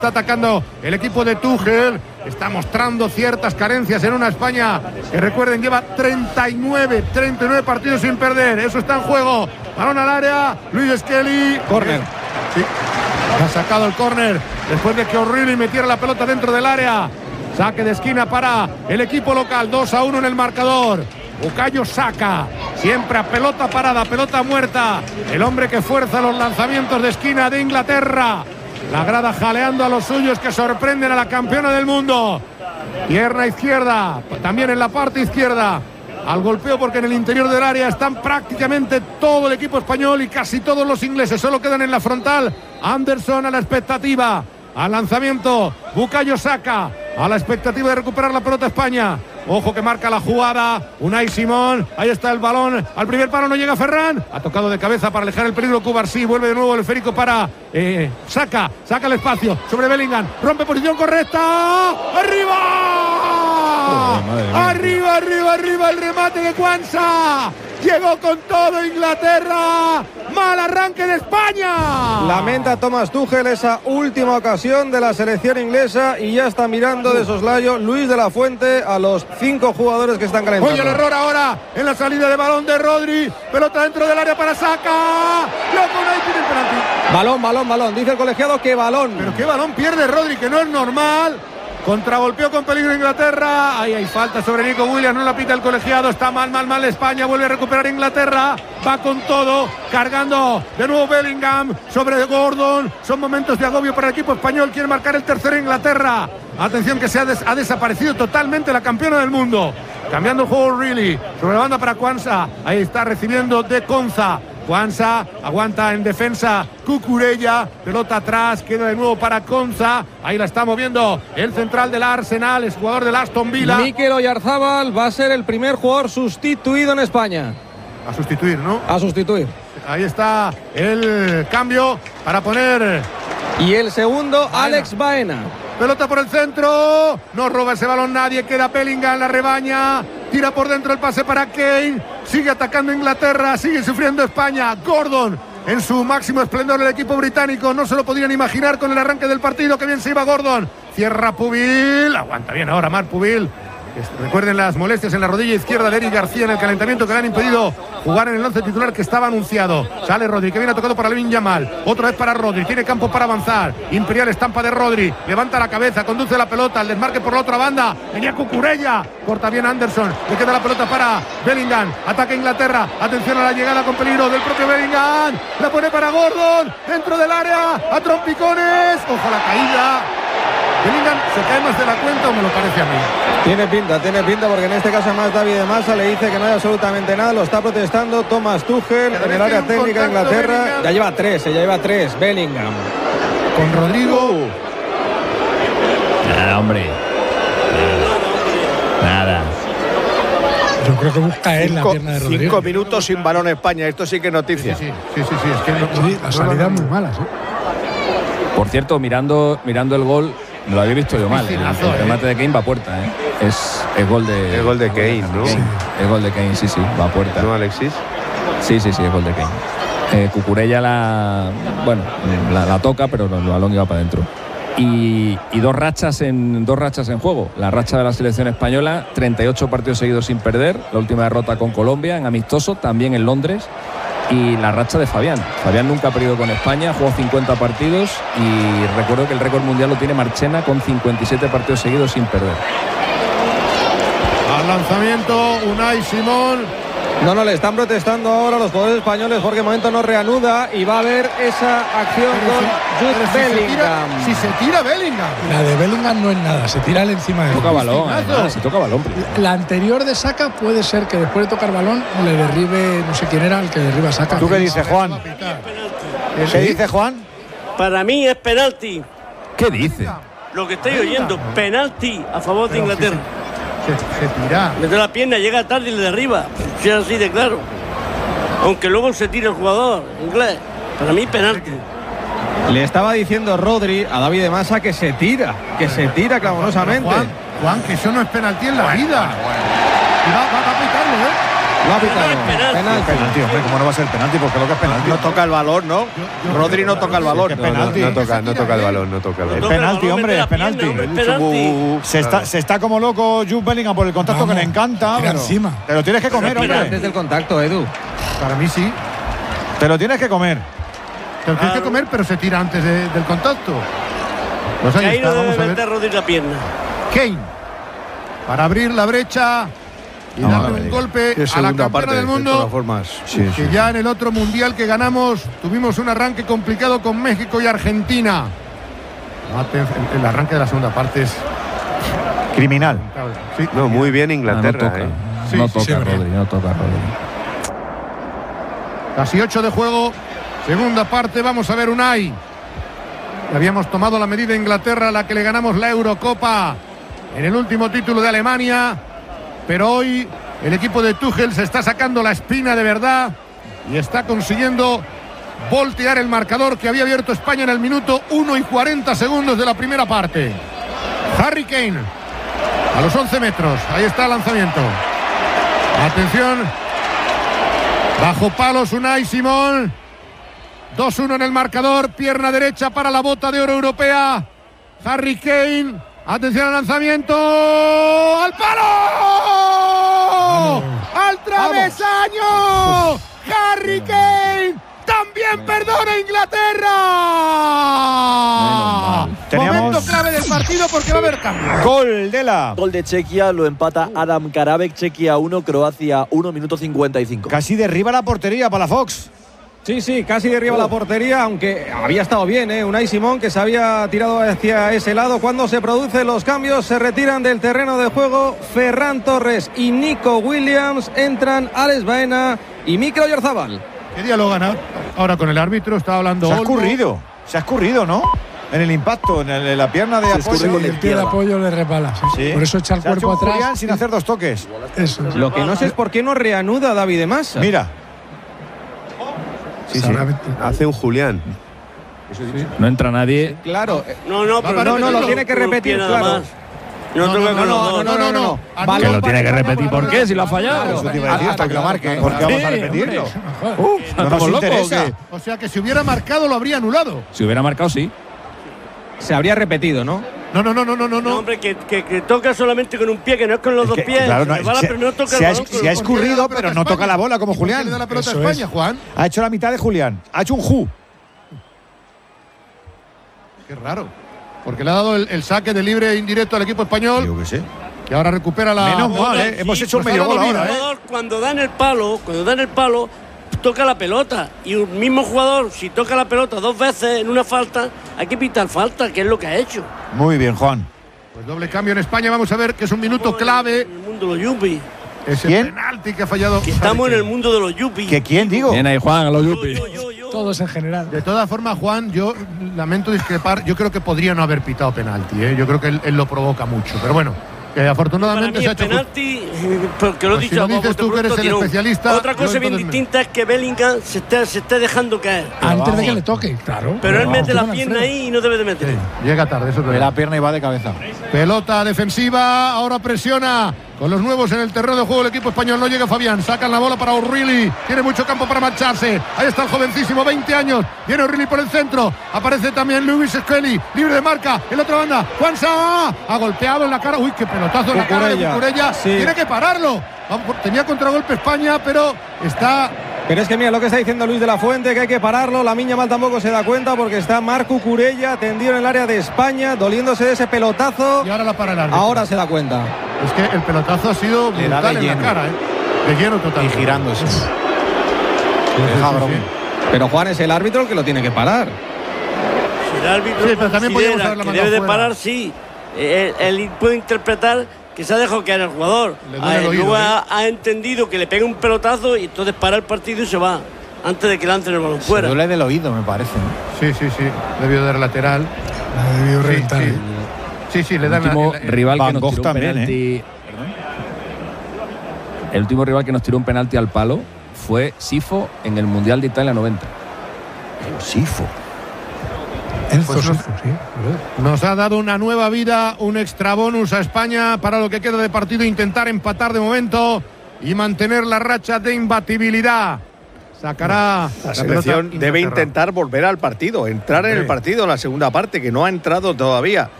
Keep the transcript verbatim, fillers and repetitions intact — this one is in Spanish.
Está atacando el equipo de Tuchel, está mostrando ciertas carencias en una España que, recuerden, lleva treinta y nueve partidos sin perder. Eso está en juego. Balón al área, Luis Skelly. Córner. Sí, ha sacado el córner después de que O'Reilly metiera la pelota dentro del área. Saque de esquina para el equipo local, dos a uno en el marcador. Bukayo Saka, siempre a pelota parada, pelota muerta. El hombre que fuerza los lanzamientos de esquina de Inglaterra. La grada jaleando a los suyos que sorprenden a la campeona del mundo. Pierna izquierda, también en la parte izquierda. Al golpeo, porque en el interior del área están prácticamente todo el equipo español y casi todos los ingleses. Solo quedan en la frontal. Anderson a la expectativa. Al lanzamiento, Bukayo Saka a la expectativa de recuperar la pelota España. Ojo que marca la jugada Unai Simón, ahí está el balón, al primer palo no llega Ferran, ha tocado de cabeza para alejar el peligro Cubarsí, vuelve de nuevo el esférico para eh, Saka, saca el espacio sobre Bellingham, rompe posición correcta, ¡arriba! Oh, arriba, arriba, arriba el remate de Quansah. Llegó con todo Inglaterra. Mal arranque de España. Lamenta Thomas Tuchel esa última ocasión de la selección inglesa y ya está mirando de soslayo Luis de la Fuente a los cinco jugadores que están calentando. Oye, el error ahora en la salida de balón de Rodri. Pelota dentro del área para Saka. Loco, no hay penalti. Balón, balón, balón. Dice el colegiado que balón. Pero qué balón pierde Rodri, que no es normal. Contragolpeó con peligro Inglaterra. Ahí hay falta sobre Nico Williams. No la pita el colegiado. Está mal, mal, mal España. Vuelve a recuperar Inglaterra. Va con todo. Cargando de nuevo Bellingham sobre Gordon. Son momentos de agobio para el equipo español. Quiere marcar el tercero Inglaterra. Atención que se ha, des- ha desaparecido totalmente la campeona del mundo. Cambiando el juego Really. Sobre la banda para Quansah. Ahí está recibiendo de Konza. Quansah aguanta en defensa Cucurella, pelota atrás, queda de nuevo para Konza, ahí la está moviendo el central del Arsenal, es jugador del Aston Villa. Mikel Oyarzabal va a ser el primer jugador sustituido en España. A sustituir, ¿no? A sustituir. Ahí está el cambio para poner. Y el segundo, Baena. Alex Baena. Pelota por el centro, no roba ese balón nadie, queda Bellingham, la rebaña, tira por dentro el pase para Kane, sigue atacando Inglaterra, sigue sufriendo España. Gordon en su máximo esplendor, el equipo británico, no se lo podían imaginar con el arranque del partido, que bien se iba Gordon, cierra Pubil, aguanta bien ahora Marc Pubil. Recuerden las molestias en la rodilla izquierda de Eric García en el calentamiento que le han impedido jugar en el once titular que estaba anunciado. Sale Rodri, que viene tocado para Lamine Yamal. Otra vez para Rodri, tiene campo para avanzar. Imperial estampa de Rodri, levanta la cabeza, conduce la pelota, al desmarque por la otra banda. Venía Cucurella, corta bien Anderson, le queda la pelota para Bellingham. Ataca Inglaterra, atención a la llegada con peligro del propio Bellingham. La pone para Gordon, dentro del área, a trompicones. Ojo a la caída. Bellingham se cae más de la cuenta, o me lo parece a mí. Tiene pinta, tiene pinta, porque en este caso más David de Massa le dice que no hay absolutamente nada, lo está protestando Thomas Tuchel en el área técnica de Inglaterra. Bellingham. Ya lleva tres, ya lleva tres, Bellingham. Con Rodrigo. Nada, hombre. Nada. Nada. Yo creo que busca él la pierna de Rodrigo. Cinco minutos sin balón España, esto sí que es noticia. Sí, sí, sí, sí, sí, es que no, sí, las salidas muy malas, ¿eh? Por cierto, mirando, mirando el gol, lo había visto yo mal. El, el remate de Kane va a puerta, ¿eh? Es, es gol de. Es gol de Kane, ¿no? Sí. Es gol de Kane, sí, sí, va a puerta. ¿No, Alexis? Sí, sí, sí, es gol de Kane. Eh, Cucurella la. Bueno, la, la toca, pero el balón iba para adentro. Y, y dos rachas en dos rachas en juego. La racha de la selección española, treinta y ocho partidos seguidos sin perder. La última derrota con Colombia en amistoso, también en Londres. Y la racha de Fabián. Fabián nunca ha perdido con España, jugó cincuenta partidos y recuerdo que el récord mundial lo tiene Marchena con cincuenta y siete partidos seguidos sin perder. Al lanzamiento, Unai Simón. No, no, le están protestando ahora los jugadores españoles porque de momento no reanuda y va a haber esa acción Pero con si, Jude si Bellingham. Se tira, si se tira Bellingham. La de Bellingham no es nada, se tira él encima de él. Toca balón, además, si toca balón. La anterior de Saka puede ser que después de tocar balón le derribe, no sé quién era el que derriba a Saka. ¿Tú qué dices, Juan? ¿Qué dice Juan? Para mí es penalti. ¿Qué dice? Lo que estoy oyendo, penalti a favor de Inglaterra. Se, se tira. Mete la pierna, llega tarde y le derriba. Si es así de claro. Aunque luego se tire el jugador inglés. Para mí penalti. Le estaba diciendo Rodri a David de Massa que se tira, que se tira clamorosamente. Juan, Juan, que eso no es penalti en la vida. Y va, va, va a pitarlo, ¿eh? Lo ha pitado. No es penalti. Penalti. Penalti, hombre, ¿cómo no va a ser penalti? Porque lo que es penalti. No toca el balón, ¿no? Rodri no toca el balón. No, no, no toca, no toca el balón, no toca el Es balón. toca el penalti, balón, hombre, mete la es penalti. pierna, hombre, es penalti. Se está, se está como loco Jude Bellingham por el contacto Vamos, que le encanta. tira Pero encima. te lo tienes que comer, Pero hombre. Antes del contacto, Edu. Para mí sí. Te lo tienes que comer. Te lo tienes que comer, pero se tira antes de- del contacto. Pues ahí Ahí está, no vamos debe a meter ver. Rodri la pierna. Kane. Para abrir la brecha y No, darle no me un diga. golpe Es a la segunda campeona parte, del de mundo. todas formas. Sí, que sí. ya en el otro mundial que ganamos tuvimos un arranque complicado con México y Argentina. Aten- El arranque de la segunda parte es. Criminal. Sí. No, muy bien Ah, no Inglaterra, toca, ¿eh? Sí, no sí, toca sí, hombre. Rodri, no toca Rodri. Casi ocho de juego. Segunda parte, vamos a ver Unai. Habíamos tomado la medida Inglaterra, a la que le ganamos la Eurocopa en el último título de Alemania. Pero hoy el equipo de Tuchel se está sacando la espina de verdad y está consiguiendo voltear el marcador que había abierto España en el minuto uno y cuarenta segundos de la primera parte. Harry Kane a los once metros. Ahí está el lanzamiento. Atención. Bajo palos Unai Simón. dos uno en el marcador. Pierna derecha para la bota de oro europea. Harry Kane. Atención al lanzamiento. ¡Al palo! ¡Al travesaño! ¡Harry Kane! ¡También perdona Inglaterra! Teníamos- Momento clave del partido porque va a haber cambio. Gol de la. Gol de Chequia, lo empata Adam Karabek, Chequia uno, Croacia uno, minuto cincuenta y cinco. Casi derriba la portería para la Fox. Sí, sí, casi derriba la portería, aunque había estado bien, ¿eh? Unai Simón, que se había tirado hacia ese lado. Cuando se producen los cambios, se retiran del terreno de juego Ferran Torres y Nico Williams. Entran Alex Baena y Mikel Oyarzabal. ¿Qué día lo gana? Ahora con el árbitro está hablando. Se ha Olmo. escurrido. Se ha escurrido, ¿no? En el impacto, en, el- en la pierna de Se apoyo. escurre con Y el pie de izquierda. apoyo le resbala. sí. Sí. Por eso echa el Se ha hecho cuerpo un atrás. Julián sin hacer dos toques. Eso es. Lo que no sé es por qué no reanuda David de Massa. Mira. Sí, sí. Sabrá- Hace un Julián. No entra nadie. Claro, eh, No, no, pero no, no, lo tiene que con un repetir, pie nada claro. más. No, toca con los dos. no, no, no. Balón Que lo para tiene que España, repetir. balón ¿Por qué? Si lo ha para- fallado. Claro, Eso te iba a decir, hasta que lo marque. ¿Por qué Sí, vamos a repetirlo? hombre. No nos ¿Estamos locos o interesa. qué? O sea que si hubiera marcado lo habría anulado. Si hubiera marcado, sí. Se habría repetido, ¿no? No, no, no, no, no, no. No, no. hombre, que, que, que toca solamente con un pie, que no es con los Es dos que, pies. claro, no, Se resbala, se- pero no toca se el ha- balón con se ha los dos escurrido, ¿Por qué le da la pero pelota no a toca España? la bola como ¿Y por qué Julián. le da la pelota a Eso España, es. Juan? Ha hecho la mitad de Julián. Ha hecho un ju. Qué raro. Porque le ha dado el, el saque de libre indirecto al equipo español, Yo qué sé. que ahora recupera la. Menos mal, no, ¿eh? sí, Hemos hecho un pues medio ha dado gol vida, ahora, El ¿eh? jugador, cuando dan el palo, cuando dan el palo, toca la pelota. Y un mismo jugador, si toca la pelota dos veces en una falta, hay que pitar falta, que es lo que ha hecho. Muy bien, Juan. Pues doble cambio en España. Vamos a ver que es un minuto clave. En el mundo de los yuppies. Ese ¿Quién? penalti que ha fallado. Que estamos en Harry el mundo de los yuppies. ¿Que quién digo? Bien ahí, Juan, a los Yo, yuppies. yo, yo, yo. Todos en general. Kane. De todas formas, Juan, yo lamento discrepar. Yo creo que podría no haber pitado penalti. ¿eh? Yo creo que él, él lo provoca mucho. Pero bueno, que Para afortunadamente mí se ha el hecho. penalti, porque lo he Pues si dicho lo a dices bote tú, que eres pronto, el tirón. especialista, Otra yo cosa bien entonces me- distinta es que Bellingham se esté, se esté dejando caer. Antes de que le toque, claro. Pero él mete la Alfredo. pierna ahí y no debe de meter. Sí, llega tarde, eso es verdad. La pierna y va de cabeza. Pelota defensiva, ahora presiona con los nuevos en el terreno de juego el equipo español. No llega Fabián, sacan la bola para O'Reilly, tiene mucho campo para marcharse. Ahí está el jovencísimo, veinte años, viene O'Reilly por el centro, aparece también Lewis Skelly, libre de marca, en la otra banda, Juan Sá, ha golpeado en la cara, uy, qué pelotazo en la cara de Cucurella. Cucurella, Sí. tiene que pararlo. Vamos, tenía contragolpe España, pero está. Pero es que mira lo que está diciendo Luis de la Fuente, que hay que pararlo. La Miña Mal tampoco se da cuenta porque está Marc Cucurella tendido en el área de España, doliéndose de ese pelotazo. Y ahora la para el árbitro. Ahora se da cuenta. Es que el pelotazo ha sido Le da brutal de en la lleno. cara, ¿eh? De lleno total. Y girándose. Sí, sí, Deja sí, broma. sí. Pero Juan es el árbitro el que lo tiene que parar. Si el árbitro Sí, pero también podíamos considera haberla que mandado debe de fuera. parar, sí. Eh, Él, él puede interpretar que se ha dejado caer el jugador. Le duele Ah, el oído, luego ¿eh? ha, ha entendido que le pega un pelotazo y entonces para el partido y se va. Antes de que lancen el balón fuera. duele del oído, me parece. Sí, sí, sí. Debió dar lateral. Ha debido Sí, reventar. sí. ¿eh? Sí, sí, le El dan último la- el- rival Van que nos Gogh tiró un también, penalti. El último rival que nos tiró un penalti al palo fue Sifo en el Mundial de Italia noventa. Sifo. Enzo Pues no- Sifo, sí. Nos ha dado una nueva vida, un extra bonus a España para lo que queda de partido, intentar empatar de momento. y mantener la racha de imbatibilidad. Sacará La la selección pelota debe Inglaterra. intentar volver al partido, entrar en el Hombre. partido en la segunda parte, que no ha entrado todavía.